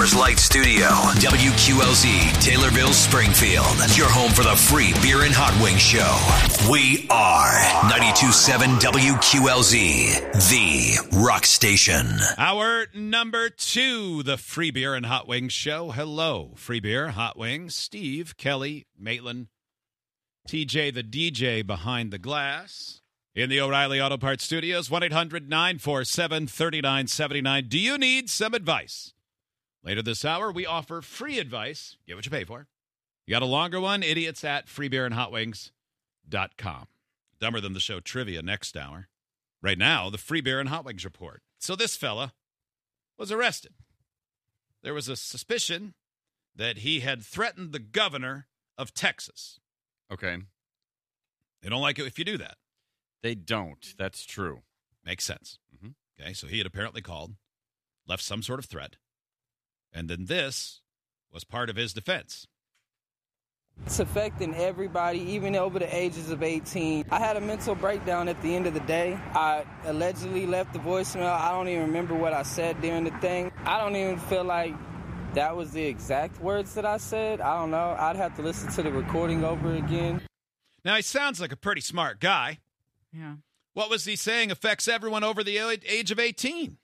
Coors Light Studio. WQLZ, Taylorville, Springfield. Your home for the free beer and hot wing show. We are 92.7 WQLZ, the rock station. Hour number 2, the free beer and hot wings show. Hello, free beer, hot wings. Steve, Kelly, Maitland, TJ, the DJ behind the glass. In the O'Reilly Auto Parts Studios, 1-800-947-3979. Do you need some advice? Later this hour, we offer free advice. Get what you pay for. You got a longer one? Idiots at freebeerandhotwings.com. Dumber Than the Show trivia next hour. Right now, the free beer and hot wings report. So this fella was arrested. There was a suspicion that he had threatened the governor of Texas. Okay. They don't like it if you do that. They don't. That's true. Makes sense. Mm-hmm. Okay, so he had apparently called, left some sort of threat, and then this was part of his defense. It's affecting everybody, even over the ages of 18. I had a mental breakdown at the end of the day. I allegedly left the voicemail. I don't even remember what I said during the thing. I don't even feel like that was the exact words that I said. I don't know. I'd have to listen to the recording over again. Now, he sounds like a pretty smart guy. Yeah. What was he saying affects everyone over the age of 18?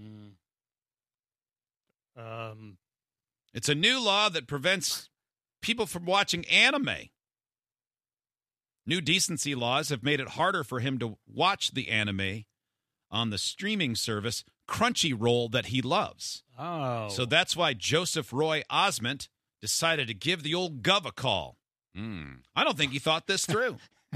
It's a new law that prevents people from watching anime. New decency laws have made it harder for him to watch the anime on the streaming service Crunchyroll that he loves. Oh. So that's why Joseph Roy Osment decided to give the old gov a call. I don't think he thought this through.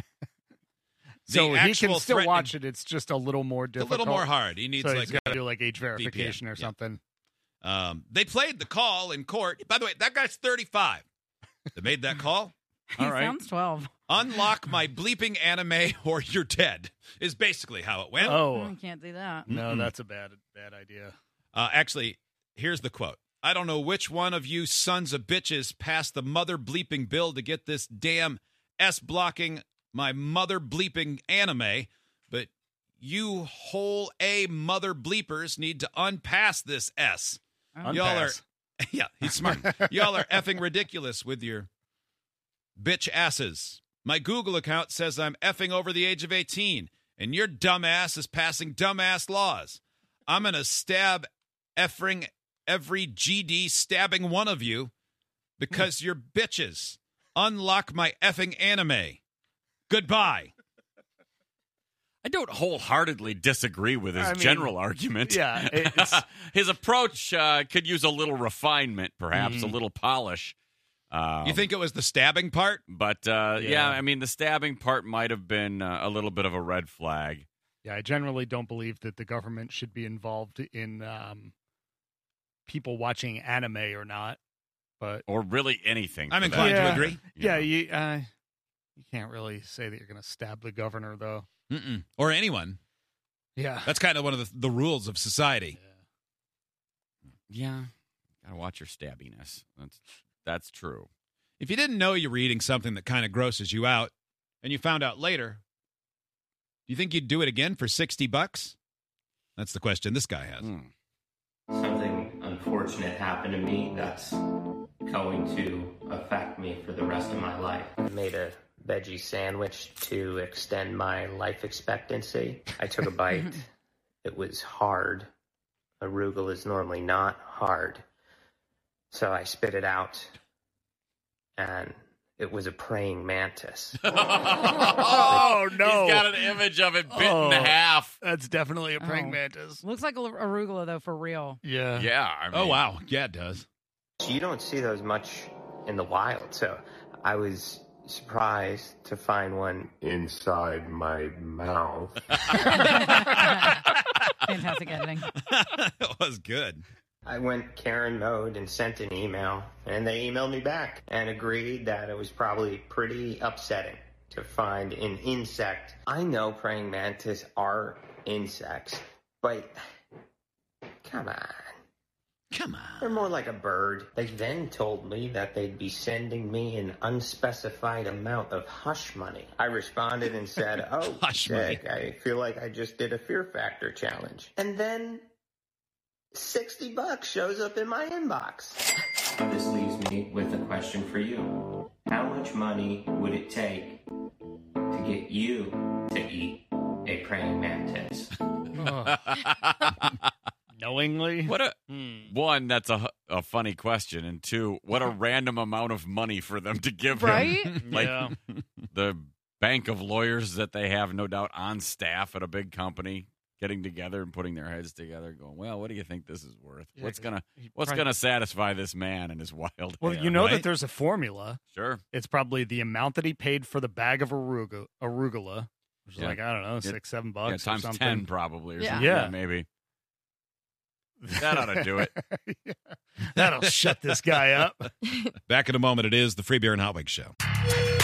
So he can still watch it. It's just a little more difficult. A little more hard. He needs he's got to do like age verification VPN, or something. They played the call in court. By the way, that guy's 35. They made that call. He sounds 12. Unlock my bleeping anime or you're dead is basically how it went. Oh. You can't do that. No, that's a bad idea. Actually, here's the quote. I don't know which one of you sons of bitches passed the mother bleeping bill to get this damn S-blocking my mother bleeping anime, but you whole A mother bleepers need to unpass this S. Oh. Y'all are, yeah, he's smart. Y'all are effing ridiculous with your bitch asses. My Google account says I'm effing over the age of 18, and your dumbass is passing dumbass laws. I'm going to stab effing every GD stabbing one of you because you're bitches. Unlock my effing anime. Goodbye. I don't wholeheartedly disagree with his general argument. Yeah. His approach could use a little refinement, perhaps, a little polish. You think it was the stabbing part? But, yeah, I mean, the stabbing part might have been a little bit of a red flag. Yeah, I generally don't believe that the government should be involved in people watching anime or not. Or really anything. I'm inclined to agree. Yeah, you can't really say that you're going to stab the governor, though. Or anyone. Yeah. That's kind of one of the rules of society. Yeah. Got to watch your stabbiness. That's true. If you didn't know you were eating something that kind of grosses you out, and you found out later, do you think you'd do it again for $60? That's the question this guy has. Something unfortunate happened to me that's going to affect me for the rest of my life. I made a veggie sandwich to extend my life expectancy. I took a bite. It was hard. Arugula is normally not hard. So I spit it out, and it was a praying mantis. Oh, no. He's got an image of it bit in half. That's definitely a praying mantis. Looks like arugula, though, for real. Yeah. Yeah. I mean, Oh, wow. Yeah, it does. You don't see those much in the wild, so I was surprised to find one inside my mouth. Fantastic editing. It was good. I went Karen mode and sent an email, and they emailed me back and agreed that it was probably pretty upsetting to find an insect. I know praying mantis are insects, but come on. Come on. They're more like a bird. They then told me that they'd be sending me an unspecified amount of hush money. I responded and said, oh, Hush money. sick. I feel like I just did a Fear Factor challenge. And then $60 shows up in my inbox. This leaves me with a question for you. How much money would it take to get you to eat a praying mantis? Knowingly? What a one, that's a funny question, and two, what a random amount of money for them to give Right? him. Like Yeah. the bank of lawyers that they have, no doubt, on staff at a big company, getting together and putting their heads together, going, "Well, what do you think this is worth? Yeah, What's probably- gonna satisfy this man and his wild Well, hair?" you know right? that there's a formula. Sure. It's probably the amount that he paid for the bag of arugula, which is Yeah. like, I don't know, Yeah. $6-7 Yeah, or times something. 10 probably, or Yeah. something. Yeah. Yeah, maybe. That ought to do it. That'll shut this guy up. Back in a moment, it is the Free Beer and Hot Wings Show.